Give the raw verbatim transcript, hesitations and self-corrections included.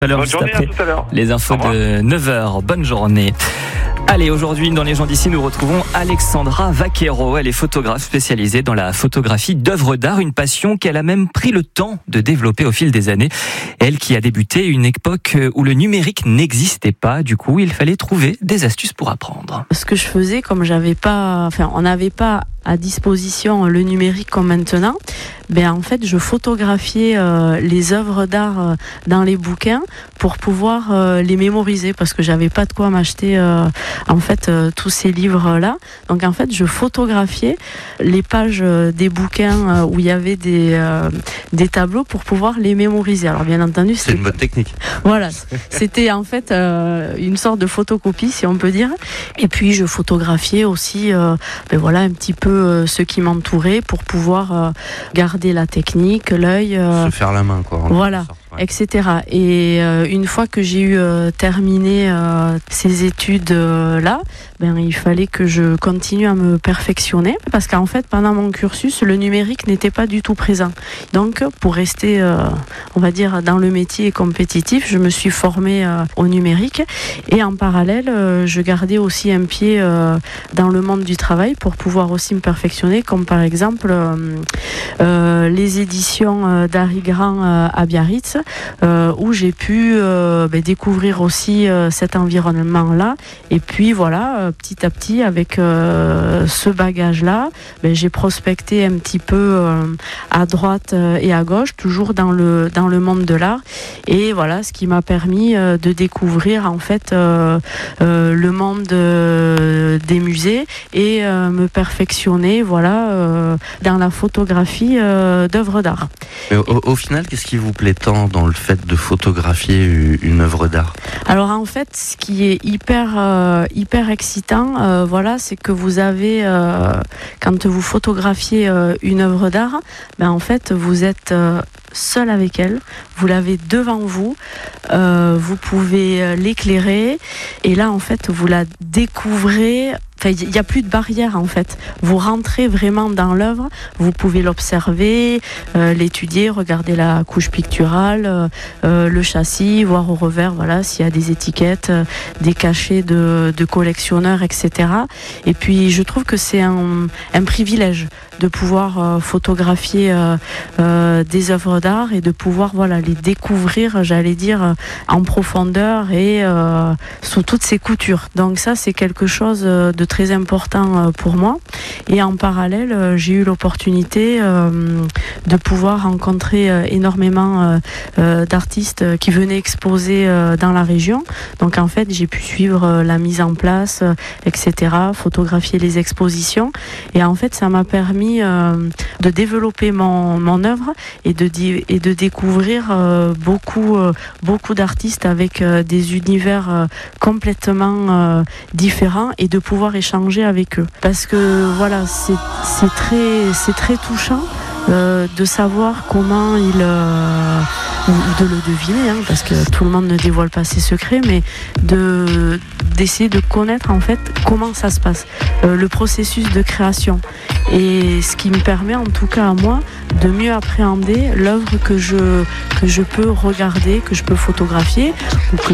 Alors, Bonne juste journée, après à tout à l'heure. les infos de neuf heures. Bonne journée. Allez, aujourd'hui, dans Les gens d'ici, nous retrouvons Alexandra Vaquero. Elle est photographe spécialisée dans la photographie d'œuvres d'art, une passion qu'elle a même pris le temps de développer au fil des années. Elle qui a débuté une époque où le numérique n'existait pas. Du coup, il fallait trouver des astuces pour apprendre. Ce que je faisais, comme j'avais pas, enfin, on n'avait pas à disposition le numérique comme maintenant, ben en fait, je photographiais euh, les œuvres d'art euh, dans les bouquins pour pouvoir euh, les mémoriser, parce que j'avais pas de quoi m'acheter euh, en fait euh, tous ces livres là. Donc en fait, je photographiais les pages euh, des bouquins euh, où il y avait des euh, des tableaux pour pouvoir les mémoriser. Alors bien entendu, c'est une bonne technique. Voilà, c'était en fait euh, une sorte de photocopie, si on peut dire. Et puis je photographiais aussi, euh, ben voilà, un petit peu euh, ce qui m'entourait pour pouvoir euh, garder la technique, l'œil. Euh, Se faire la main, quoi. Voilà. Ouais. et cetera. Et euh, une fois que j'ai eu euh, terminé euh, ces études-là, euh, ben, il fallait que je continue à me perfectionner, parce qu'en fait, pendant mon cursus, le numérique n'était pas du tout présent. Donc, pour rester, euh, on va dire, dans le métier compétitif, je me suis formée euh, au numérique, et en parallèle, euh, je gardais aussi un pied euh, dans le monde du travail pour pouvoir aussi me perfectionner, comme par exemple euh, euh, les éditions euh, d'Harry Grant euh, à Biarritz, Euh, où j'ai pu euh, ben, découvrir aussi euh, cet environnement-là. Et puis voilà, euh, petit à petit, avec euh, ce bagage-là, ben, j'ai prospecté un petit peu euh, à droite euh, et à gauche, toujours dans le, dans le monde de l'art. Et voilà, ce qui m'a permis euh, de découvrir en fait euh, euh, le monde euh, des musées et euh, me perfectionner voilà, euh, dans la photographie euh, d'œuvres d'art. Mais au, au final, qu'est-ce qui vous plaît tant dans le fait de photographier une œuvre d'art? Alors en fait, ce qui est hyper euh, hyper excitant, euh, voilà, c'est que vous avez euh, quand vous photographiez euh, une œuvre d'art, ben en fait vous êtes euh, seul avec elle, vous l'avez devant vous, euh, vous pouvez l'éclairer, et là en fait vous la découvrez. Enfin, il n'y a plus de barrière en fait. Vous rentrez vraiment dans l'œuvre, vous pouvez l'observer, euh, l'étudier, regarder la couche picturale, euh, le châssis, voir au revers, voilà, s'il y a des étiquettes, euh, des cachets de, de collectionneurs, et cetera. Et puis je trouve que c'est un, un privilège de pouvoir euh, photographier euh, euh, des œuvres d'art et de pouvoir voilà, les découvrir, j'allais dire, en profondeur et euh, sous toutes ses coutures. Donc ça, c'est quelque chose de très important pour moi. Et en parallèle, j'ai eu l'opportunité euh, de pouvoir rencontrer énormément euh, d'artistes qui venaient exposer euh, dans la région. Donc en fait, j'ai pu suivre la mise en place, et cetera, photographier les expositions. Et en fait, ça m'a permis euh, de développer mon, mon œuvre et de, et de découvrir euh, beaucoup, euh, beaucoup d'artistes avec euh, des univers euh, complètement euh, différents, et de pouvoir échanger avec eux. Parce que voilà, c'est, c'est, très, c'est très touchant euh, de savoir comment ils... Euh, de le deviner, hein, parce que tout le monde ne dévoile pas ses secrets, mais de, d'essayer de connaître en fait comment ça se passe, euh, le processus de création. Et ce qui me permet en tout cas à moi de mieux appréhender l'œuvre que je, que je peux regarder, que je peux photographier, ou que